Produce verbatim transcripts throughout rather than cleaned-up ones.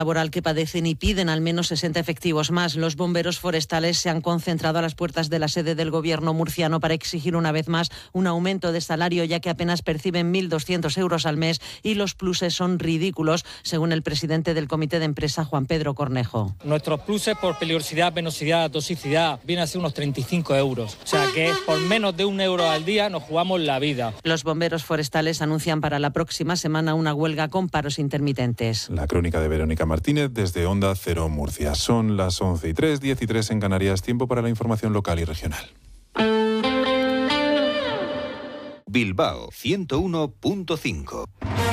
laboral que padecen y piden al menos sesenta efectivos más. Los bomberos forestales se han concentrado a las puertas de la sede del gobierno murciano para exigir una vez más un aumento de salario, ya que apenas perciben mil doscientos euros al mes y los pluses son ridículos, según el presidente del comité de empresa, Juan Pedro Cornejo. Nuestros pluses por peligrosidad, venosidad, toxicidad vienen a ser unos treinta y cinco euros. O sea que por menos de un euro al día nos jugamos la vida. Los bomberos forestales anuncian para la próxima semana una huelga con paros intermitentes. La crónica de Verónica Martínez desde Onda Cero Murcia. Son las once y tres, diez y tres en Canarias. Tiempo para la información local y regional. Bilbao ciento uno punto cinco.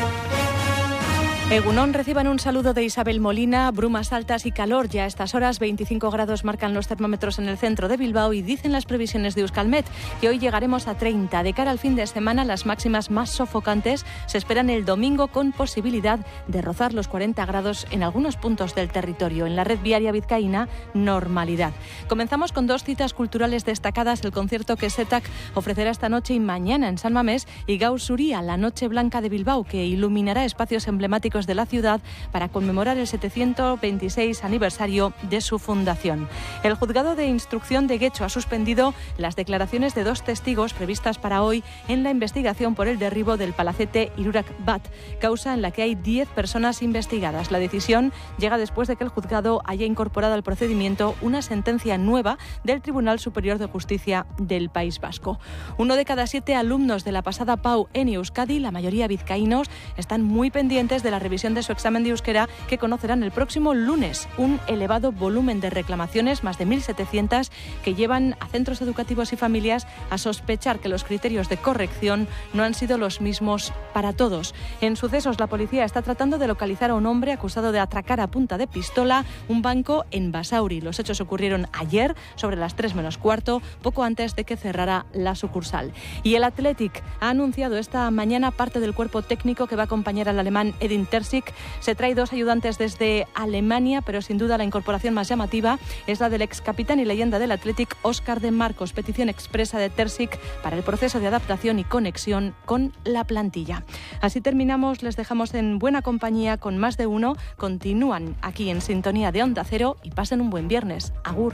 Egunon, reciban un saludo de Isabel Molina. Brumas altas y calor ya a estas horas. veinticinco grados marcan los termómetros en el centro de Bilbao y dicen las previsiones de Euskalmet que hoy llegaremos a treinta. De cara al fin de semana, las máximas más sofocantes se esperan el domingo, con posibilidad de rozar los cuarenta grados en algunos puntos del territorio. En la red viaria vizcaína, normalidad. Comenzamos con dos citas culturales destacadas: el concierto que SETAC ofrecerá esta noche y mañana en San Mamés, y Gaur Zuria, la Noche Blanca de Bilbao, que iluminará espacios emblemáticos de la ciudad para conmemorar el setecientos veintiséis aniversario de su fundación. El juzgado de instrucción de Guecho ha suspendido las declaraciones de dos testigos previstas para hoy en la investigación por el derribo del palacete Irurak Bat, causa en la que hay diez personas investigadas. La decisión llega después de que el juzgado haya incorporado al procedimiento una sentencia nueva del Tribunal Superior de Justicia del País Vasco. Uno de cada siete alumnos de la pasada PAU en Euskadi, la mayoría vizcaínos, están muy pendientes de la revisión de su examen de euskera, que conocerán el próximo lunes. Un elevado volumen de reclamaciones, más de mil setecientas, que llevan a centros educativos y familias a sospechar que los criterios de corrección no han sido los mismos para todos. En sucesos, la policía está tratando de localizar a un hombre acusado de atracar a punta de pistola un banco en Basauri. Los hechos ocurrieron ayer sobre las tres menos cuarto, poco antes de que cerrara la sucursal. Y el Athletic ha anunciado esta mañana parte del cuerpo técnico que va a acompañar al alemán Edin Terzic. Se trae dos ayudantes desde Alemania, pero sin duda la incorporación más llamativa es la del ex capitán y leyenda del Athletic, Óscar de Marcos. Petición expresa de Terzic para el proceso de adaptación y conexión con la plantilla. Así terminamos, les dejamos en buena compañía con Más de Uno. Continúan aquí en sintonía de Onda Cero y pasen un buen viernes. Agur.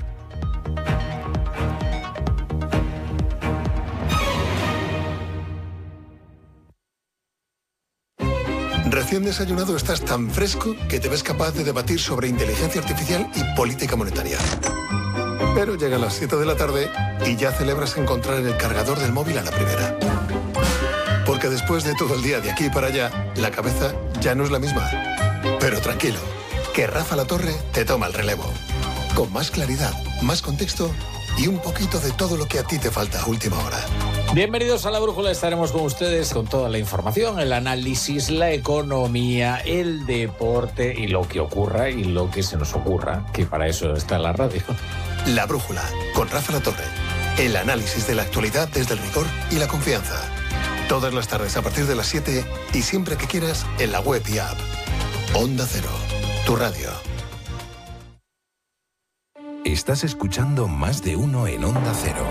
Recién desayunado estás tan fresco que te ves capaz de debatir sobre inteligencia artificial y política monetaria. Pero llegan las siete de la tarde y ya celebras encontrar el cargador del móvil a la primera. Porque después de todo el día de aquí para allá, la cabeza ya no es la misma. Pero tranquilo, que Rafa La Torre te toma el relevo. Con más claridad, más contexto y un poquito de todo lo que a ti te falta a última hora. Bienvenidos a La Brújula, estaremos con ustedes con toda la información, el análisis, la economía, el deporte y lo que ocurra y lo que se nos ocurra, que para eso está la radio. La Brújula, con Rafa La Torre. El análisis de la actualidad desde el rigor y la confianza. Todas las tardes a partir de las siete y siempre que quieras en la web y app. Onda Cero, tu radio. Estás escuchando Más de Uno en Onda Cero.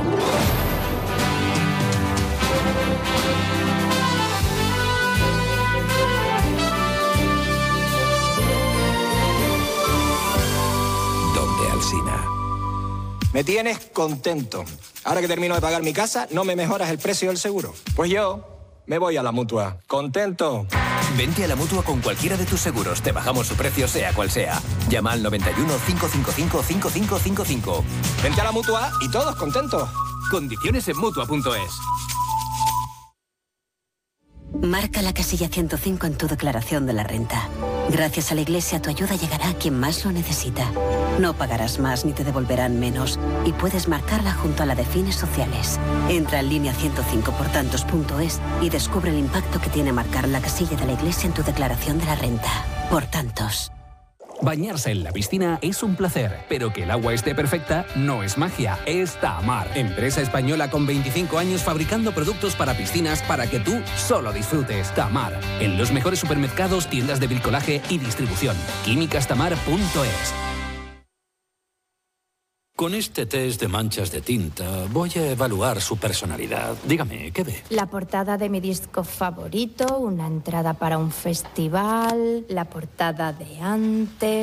Donde Alsina. Me tienes contento. Ahora que termino de pagar mi casa, ¿no me mejoras el precio del seguro? Pues yo me voy a la Mutua. ¿Contento? Vente a la Mutua con cualquiera de tus seguros. Te bajamos su precio, sea cual sea. Llama al noventa y uno, cinco cinco cinco, cinco cinco cinco cinco. Vente a la Mutua y todos contentos. Condiciones en Mutua punto es. Marca la casilla ciento cinco en tu declaración de la renta. Gracias a la Iglesia, tu ayuda llegará a quien más lo necesita. No pagarás más ni te devolverán menos. Y puedes marcarla junto a la de fines sociales. Entra en línea ciento cinco por tantos punto es y descubre el impacto que tiene marcar la casilla de la Iglesia en tu declaración de la renta. Por tantos. Bañarse en la piscina es un placer, pero que el agua esté perfecta no es magia, es Tamar. Empresa española con veinticinco años fabricando productos para piscinas para que tú solo disfrutes. Tamar, en los mejores supermercados, tiendas de bricolaje y distribución. químicas tamar punto es. Con este test de manchas de tinta voy a evaluar su personalidad. Dígame, ¿qué ve? La portada de mi disco favorito, una entrada para un festival, la portada de antes...